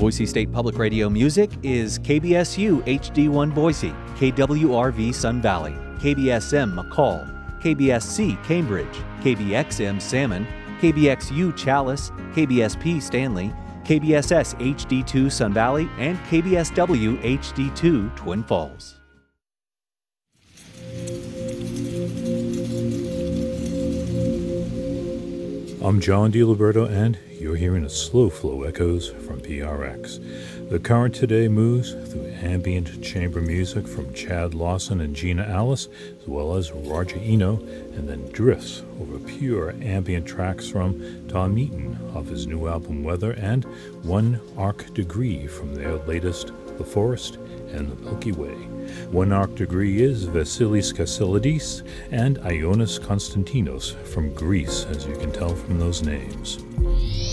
Boise State Public Radio music is KBSU HD1 Boise, KWRV Sun Valley, KBSM McCall, KBSC Cambridge, KBXM Salmon, KBXU Chalice, KBSP Stanley, KBSS HD2 Sun Valley, and KBSW HD2 Twin Falls. I'm John DiLiberto, and you're hearing a Slow Flow Echoes from PRX. The current today moves through ambient chamber music from Chad Lawson and Gina Alice, as well as Roger Eno, and then drifts over pure ambient tracks from Tom Eaton off his new album Weather, and One Arc Degree from their latest The Forest and the Milky Way. One Arc Degree is Vasilis Kassilidis and Ionis Konstantinos from Greece, as you can tell from those names.